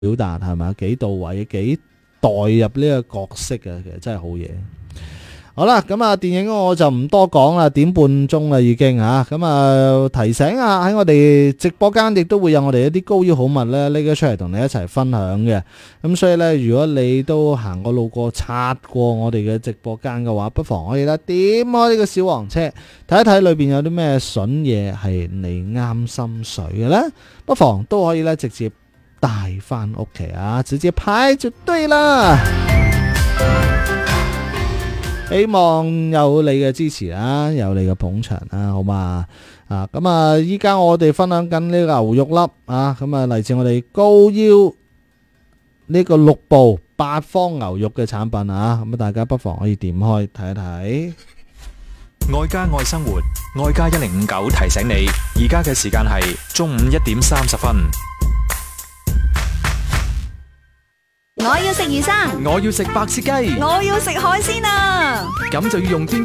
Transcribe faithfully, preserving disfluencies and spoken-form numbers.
表達係咪？幾到位，幾代入呢個角色啊，其實真係好嘢。好啦，咁啊，電影我就唔多講啦，點半鐘啦已經吓，咁啊提醒啊，喺我哋直播間亦都會有我哋一啲高腰好物咧，拎咗出嚟同你一齊分享嘅。咁所以咧，如果你都行過路過擦過我哋嘅直播間嘅話，不妨可以咧點開呢個小黃車，睇一睇裏邊有啲咩筍嘢係你啱心水嘅咧，不妨都可以咧直接帶翻屋企啊，直接拍就對啦。希望有你嘅支持啊，有你嘅捧場啊，好嘛？啊，咁啊，依家我哋分享緊呢個牛肉粒啊，咁啊嚟自我哋高腰呢個六部八方牛肉嘅產品啊，咁啊大家不妨可以點開睇一睇。 愛家愛生活，愛家一零五九提醒你，而家嘅時間係中午一點三十分。 我要食魚生， 我要食白切雞， 我要食海鮮啊！ 咁就要用端